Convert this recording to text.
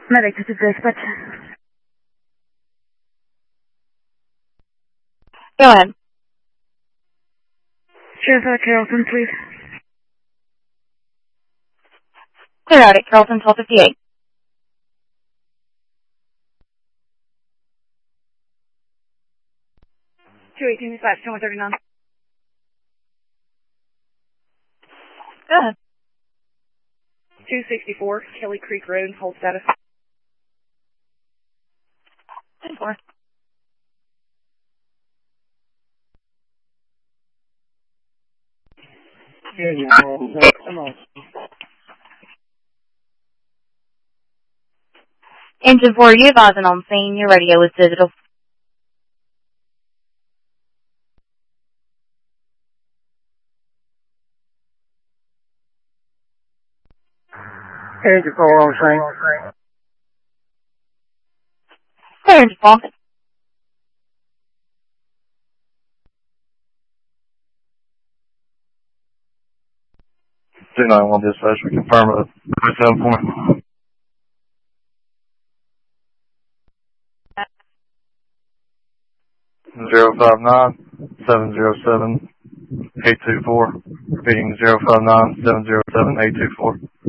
Medic, this is dispatch. Go ahead. Sheriff Carrollton, please. Clear out at Carrollton 1258. 218 dispatch, 139. Go ahead. 264, Kelly Creek Road, hold status. 10-4. Come on. Engine 4, you advising on scene. Your radio is digital. Engine 4 on scene. Clear Engine 4. 291 dispatch, we confirm a 7 point. Zero 59707 824. Repeating 059 707 824.